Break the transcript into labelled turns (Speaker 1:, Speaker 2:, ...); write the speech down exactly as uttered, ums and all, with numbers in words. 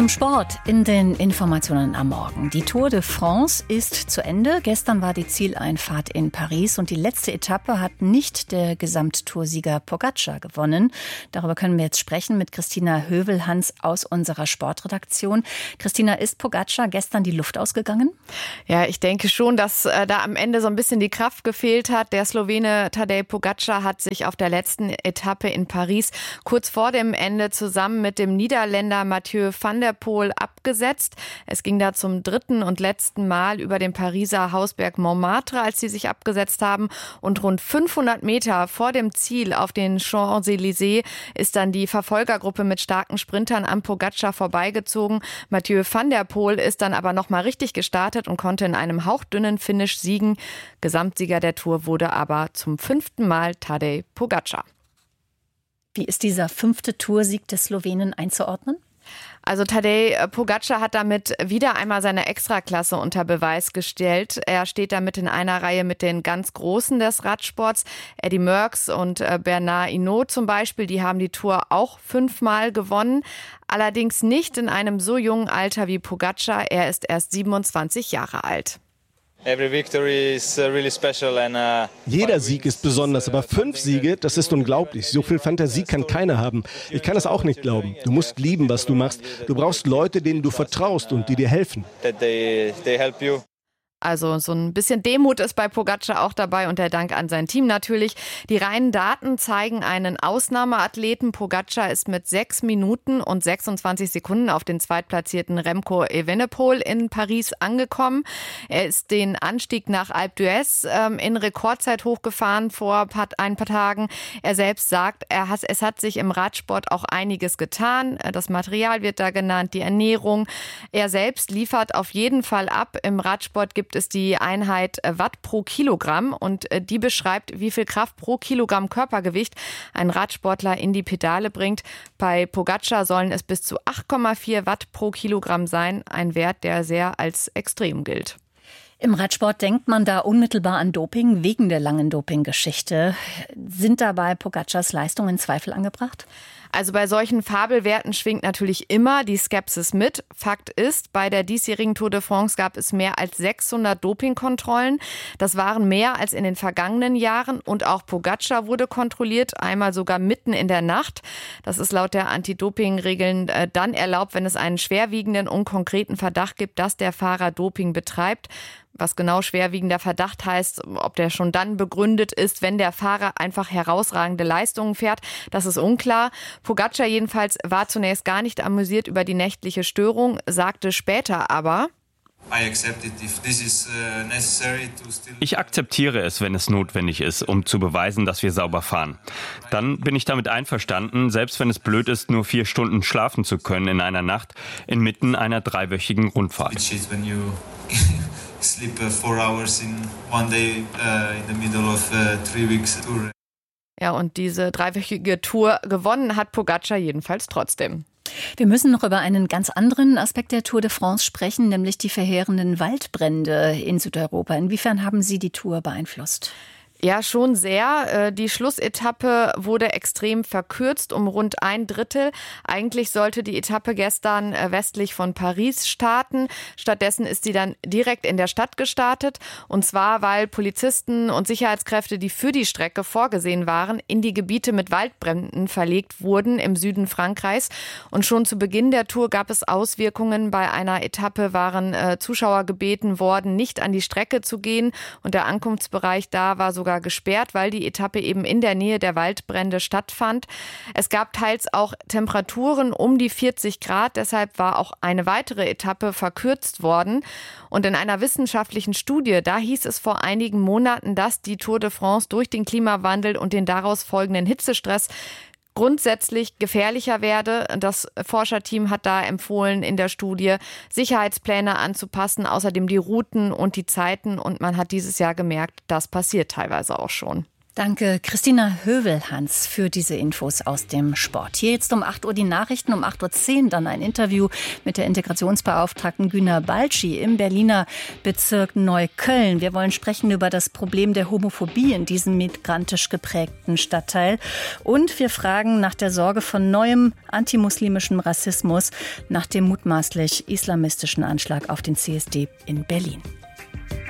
Speaker 1: Zum Sport in den Informationen am Morgen. Die Tour de France ist zu Ende. Gestern war die Zieleinfahrt in Paris und die letzte Etappe hat nicht der Gesamttoursieger Pogačar gewonnen. Darüber können wir jetzt sprechen mit Christina Hövelhans aus unserer Sportredaktion. Christina, ist Pogačar gestern die Luft ausgegangen?
Speaker 2: Ja, ich denke schon, dass äh, da am Ende so ein bisschen die Kraft gefehlt hat. Der Slowene Tadej Pogačar hat sich auf der letzten Etappe in Paris kurz vor dem Ende zusammen mit dem Niederländer Mathieu van der Poel abgesetzt. Es ging da zum dritten und letzten Mal über den Pariser Hausberg Montmartre, als sie sich abgesetzt haben. Und rund fünfhundert Meter vor dem Ziel auf den Champs-Élysées ist dann die Verfolgergruppe mit starken Sprintern am Pogačar vorbeigezogen. Mathieu van der Poel ist dann aber noch mal richtig gestartet und konnte in einem hauchdünnen Finish siegen. Gesamtsieger der Tour wurde aber zum fünften Mal Tadej Pogačar.
Speaker 1: Wie ist dieser fünfte Toursieg des Slowenen einzuordnen?
Speaker 2: Also Tadej Pogačar hat damit wieder einmal seine Extraklasse unter Beweis gestellt. Er steht damit in einer Reihe mit den ganz Großen des Radsports. Eddy Merckx und Bernard Hinault zum Beispiel, die haben die Tour auch fünfmal gewonnen. Allerdings nicht in einem so jungen Alter wie Pogačar. Er ist erst siebenundzwanzig Jahre alt.
Speaker 3: Jeder Sieg ist besonders, aber fünf Siege, das ist unglaublich. So viel Fantasie kann keiner haben. Ich kann es auch nicht glauben. Du musst lieben, was du machst. Du brauchst Leute, denen du vertraust und die dir helfen.
Speaker 2: Also so ein bisschen Demut ist bei Pogačar auch dabei und der Dank an sein Team natürlich. Die reinen Daten zeigen einen Ausnahmeathleten. Pogačar ist mit sechs Minuten und sechsundzwanzig Sekunden auf den zweitplatzierten Remco Evenepoel in Paris angekommen. Er ist den Anstieg nach Alpe d'Huez ähm, in Rekordzeit hochgefahren vor ein paar Tagen. Er selbst sagt, er hat, es hat sich im Radsport auch einiges getan. Das Material wird da genannt, die Ernährung. Er selbst liefert auf jeden Fall ab. Im Radsport gibt ist die Einheit Watt pro Kilogramm und die beschreibt, wie viel Kraft pro Kilogramm Körpergewicht ein Radsportler in die Pedale bringt. Bei Pogačar sollen es bis zu acht Komma vier Watt pro Kilogramm sein, ein Wert, der sehr als extrem gilt.
Speaker 1: Im Radsport denkt man da unmittelbar an Doping wegen der langen Dopinggeschichte. Sind dabei Pogačars Leistungen in Zweifel angebracht?
Speaker 2: Also bei solchen Fabelwerten schwingt natürlich immer die Skepsis mit. Fakt ist, bei der diesjährigen Tour de France gab es mehr als sechshundert Dopingkontrollen. Das waren mehr als in den vergangenen Jahren. Und auch Pogačar wurde kontrolliert, einmal sogar mitten in der Nacht. Das ist laut der Anti-Doping-Regeln dann erlaubt, wenn es einen schwerwiegenden und konkreten Verdacht gibt, dass der Fahrer Doping betreibt. Was genau schwerwiegender Verdacht heißt, ob der schon dann begründet ist, wenn der Fahrer einfach herausragende Leistungen fährt, das ist unklar. Pogačar jedenfalls war zunächst gar nicht amüsiert über die nächtliche Störung, sagte später aber:
Speaker 4: Ich akzeptiere es, wenn es notwendig ist, um zu beweisen, dass wir sauber fahren. Dann bin ich damit einverstanden, selbst wenn es blöd ist, nur vier Stunden schlafen zu können in einer Nacht, inmitten einer dreiwöchigen Rundfahrt.
Speaker 5: Sleep uh, four hours in one day uh, in the middle of uh, three weeks tour.
Speaker 2: Ja, und diese dreiwöchige Tour gewonnen hat Pogačar jedenfalls trotzdem.
Speaker 1: Wir müssen noch über einen ganz anderen Aspekt der Tour de France sprechen, nämlich die verheerenden Waldbrände in Südeuropa. Inwiefern haben sie die Tour beeinflusst?
Speaker 2: Ja, schon sehr. Die Schlussetappe wurde extrem verkürzt um rund ein Drittel. Eigentlich sollte die Etappe gestern westlich von Paris starten. Stattdessen ist sie dann direkt in der Stadt gestartet. Und zwar, weil Polizisten und Sicherheitskräfte, die für die Strecke vorgesehen waren, in die Gebiete mit Waldbränden verlegt wurden im Süden Frankreichs. Und schon zu Beginn der Tour gab es Auswirkungen. Bei einer Etappe waren äh, Zuschauer gebeten worden, nicht an die Strecke zu gehen. Und der Ankunftsbereich da war sogar gesperrt, weil die Etappe eben in der Nähe der Waldbrände stattfand. Es gab teils auch Temperaturen um die vierzig Grad, deshalb war auch eine weitere Etappe verkürzt worden. Und in einer wissenschaftlichen Studie, da hieß es vor einigen Monaten, dass die Tour de France durch den Klimawandel und den daraus folgenden Hitzestress grundsätzlich gefährlicher werde. Das Forscherteam hat da empfohlen, in der Studie Sicherheitspläne anzupassen, außerdem die Routen und die Zeiten. Und man hat dieses Jahr gemerkt, das passiert teilweise auch schon.
Speaker 1: Danke, Christina Hövelhans, für diese Infos aus dem Sport. Hier jetzt um acht Uhr die Nachrichten, um acht Uhr zehn dann ein Interview mit der Integrationsbeauftragten Güner Balci im Berliner Bezirk Neukölln. Wir wollen sprechen über das Problem der Homophobie in diesem migrantisch geprägten Stadtteil. Und wir fragen nach der Sorge von neuem antimuslimischem Rassismus nach dem mutmaßlich islamistischen Anschlag auf den C S D in Berlin.